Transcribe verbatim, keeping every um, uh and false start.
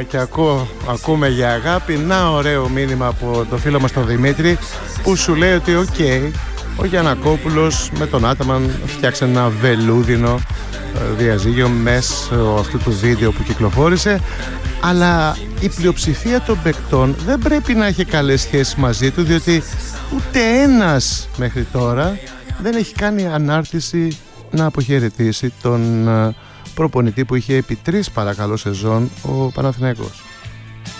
και ακού, ακούμε για αγάπη. Να ωραίο μήνυμα από το φίλο μας τον Δημήτρη που σου λέει ότι οκ, okay, ο Γιαννακόπουλος με τον Άταμαν φτιάξε ένα βελούδινο διαζύγιο μέσω αυτού του βίντεο που κυκλοφόρησε, αλλά η πλειοψηφία των παικτών δεν πρέπει να έχει καλές σχέσεις μαζί του, διότι ούτε ένας μέχρι τώρα δεν έχει κάνει ανάρτηση να αποχαιρετήσει τον προπονητή που είχε επί τρεις παρακαλώ σεζόν ο Παναθηναϊκός.